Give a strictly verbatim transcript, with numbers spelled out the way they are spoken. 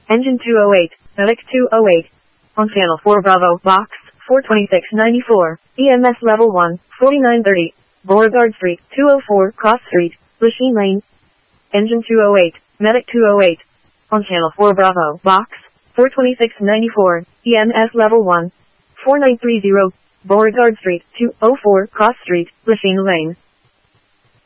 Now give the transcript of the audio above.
Engine two oh eight, Medic two oh eight. On channel four Bravo, box, four twenty-six ninety-four, E M S level one, forty-nine thirty, Beauregard Street, two oh four, Cross Street, Lachine Lane. Engine two oh eight, Medic two oh eight. On channel four Bravo, box, four twenty-six ninety-four, E M S level one, four nine three zero, Beauregard Street, two oh four, Cross Street, Lachine Lane.